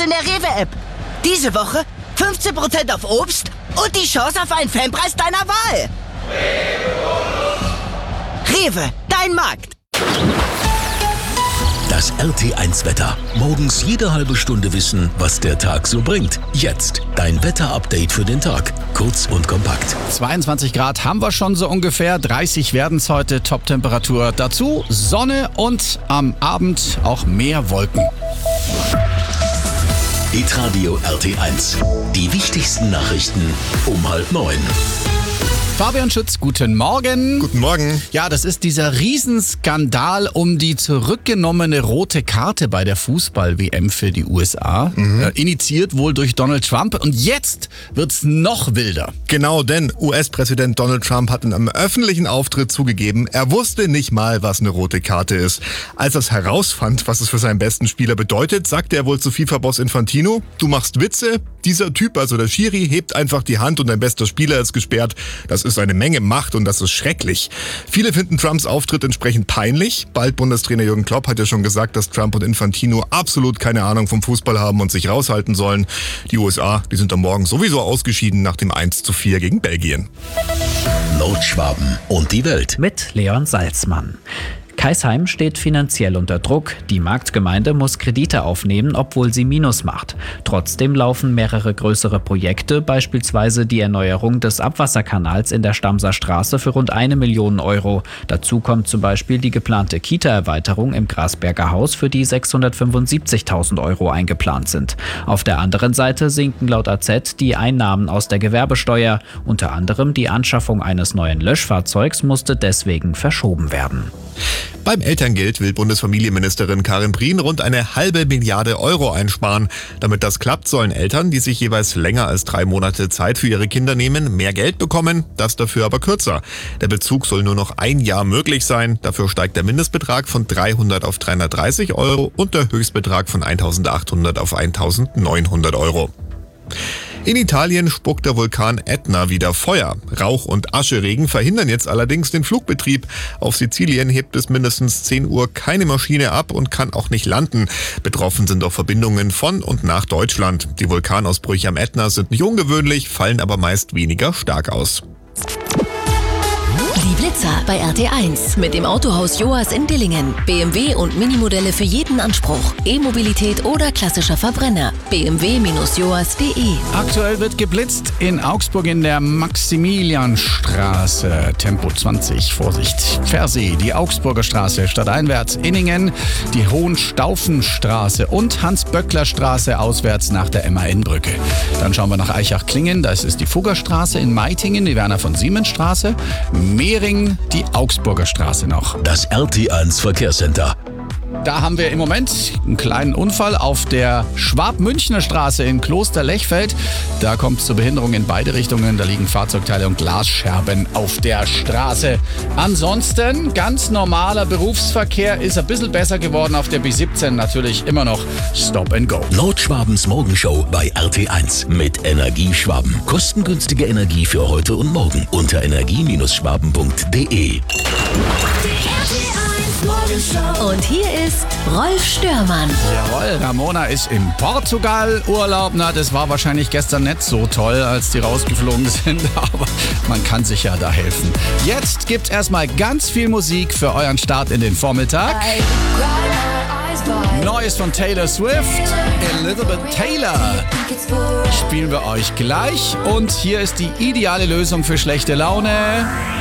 in der Rewe-App. Diese Woche 15% auf Obst und die Chance auf einen Fanpreis deiner Wahl. Rewe, dein Markt. Das RT1-Wetter. Morgens jede halbe Stunde wissen, was der Tag so bringt. Jetzt dein Wetterupdate für den Tag. Kurz und kompakt. 22 Grad haben wir schon so ungefähr. 30 werden es heute. Top-Temperatur. Dazu Sonne und am Abend auch mehr Wolken. Hitradio RT1. Die wichtigsten Nachrichten um 8:30. Fabian Schütz, guten Morgen. Guten Morgen. Ja, das ist dieser Riesenskandal um die zurückgenommene rote Karte bei der Fußball-WM für die USA. Initiiert wohl durch Donald Trump. Und jetzt wird's noch wilder. Genau, denn US-Präsident Donald Trump hat in einem öffentlichen Auftritt zugegeben, er wusste nicht mal, was eine rote Karte ist. Als er es herausfand, was es für seinen besten Spieler bedeutet, sagte er wohl zu FIFA-Boss Infantino, du machst Witze, dieser Typ, also der Schiri, hebt einfach die Hand und dein bester Spieler ist gesperrt. Das ist eine Menge Macht und das ist schrecklich. Viele finden Trumps Auftritt entsprechend peinlich. Bald Bundestrainer Jürgen Klopp hat ja schon gesagt, dass Trump und Infantino absolut keine Ahnung vom Fußball haben und sich raushalten sollen. Die USA, die sind am Morgen sowieso ausgeschieden nach dem 1:4 gegen Belgien. Nordschwaben und die Welt. Mit Leon Salzmann. Kaisheim steht finanziell unter Druck. Die Marktgemeinde muss Kredite aufnehmen, obwohl sie Minus macht. Trotzdem laufen mehrere größere Projekte, beispielsweise die Erneuerung des Abwasserkanals in der Stamser Straße für rund 1 Million Euro. Dazu kommt zum Beispiel die geplante Kita-Erweiterung im Grasberger Haus, für die 675.000 Euro eingeplant sind. Auf der anderen Seite sinken laut AZ die Einnahmen aus der Gewerbesteuer. Unter anderem die Anschaffung eines neuen Löschfahrzeugs musste deswegen verschoben werden. Beim Elterngeld will Bundesfamilienministerin Karin Prien rund 1,5 Milliarde Euro einsparen. Damit das klappt, sollen Eltern, die sich jeweils länger als 3 Monate Zeit für ihre Kinder nehmen, mehr Geld bekommen, das dafür aber kürzer. Der Bezug soll nur noch 1 Jahr möglich sein. Dafür steigt der Mindestbetrag von 300 auf 330 Euro und der Höchstbetrag von 1.800 auf 1.900 Euro. In Italien spuckt der Vulkan Ätna wieder Feuer. Rauch- und Ascheregen verhindern jetzt allerdings den Flugbetrieb. Auf Sizilien hebt es mindestens 10 Uhr keine Maschine ab und kann auch nicht landen. Betroffen sind auch Verbindungen von und nach Deutschland. Die Vulkanausbrüche am Ätna sind nicht ungewöhnlich, fallen aber meist weniger stark aus. Die Blitzer bei RT1 mit dem Autohaus Joas in Dillingen. BMW und Minimodelle für jeden Anspruch. E-Mobilität oder klassischer Verbrenner. bmw-joas.de. Aktuell wird geblitzt in Augsburg in der Maximilianstraße. Tempo 20, Vorsicht. Versee, die Augsburger Straße, stadteinwärts Inningen, die Hohenstaufenstraße und Hans-Böckler-Straße auswärts nach der MAN-Brücke. Dann schauen wir nach Eichach-Klingen, das ist die Fuggerstraße, in Meitingen die Werner-von-Siemens-Straße, Mehring die Augsburger Straße noch. Das RT1 Verkehrscenter. Da haben wir im Moment einen kleinen Unfall auf der Schwab-Münchner Straße in Kloster-Lechfeld. Da kommt es zur Behinderung in beide Richtungen. Da liegen Fahrzeugteile und Glasscherben auf der Straße. Ansonsten ganz normaler Berufsverkehr, ist ein bisschen besser geworden auf der B17. Natürlich immer noch Stop and Go. Nordschwabens Morgenshow bei RT1 mit Energieschwaben. Kostengünstige Energie für heute und morgen unter energie-schwaben.de. Und hier ist Rolf Störmann. Jawohl, Ramona ist in Portugal Urlaub. Na, das war wahrscheinlich gestern nicht so toll, als die rausgeflogen sind, aber man kann sich ja da helfen. Jetzt gibt's erstmal ganz viel Musik für euren Start in den Vormittag. Neues von Taylor Swift, Elizabeth Taylor spielen wir euch gleich. Und hier ist die ideale Lösung für schlechte Laune.